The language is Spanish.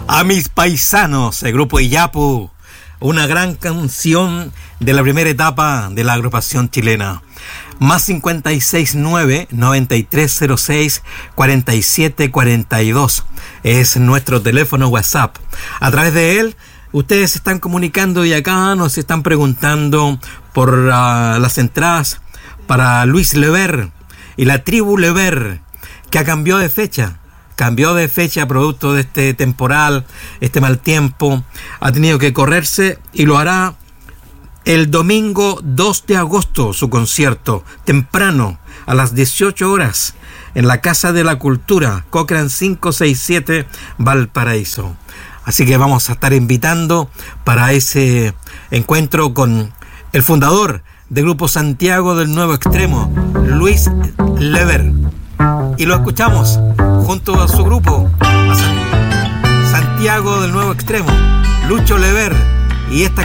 A mis paisanos, el grupo Iyapu, una gran canción de la primera etapa de la agrupación chilena. Más 569-9306-4742 es nuestro teléfono WhatsApp. A través de él ustedes se están comunicando y acá nos están preguntando por las entradas para Luis Lever y la tribu Lever, que cambió de fecha producto de este temporal, este mal tiempo. Ha tenido que correrse y lo hará el domingo 2 de agosto, su concierto, temprano, a las 18 horas, en la Casa de la Cultura, Cochrane 567, Valparaíso. Así que vamos a estar invitando para ese encuentro con el fundador del Grupo Santiago del Nuevo Extremo, Luis Lever. Y lo escuchamos junto a su grupo, a Santiago del Nuevo Extremo, Lucho Lever, y esta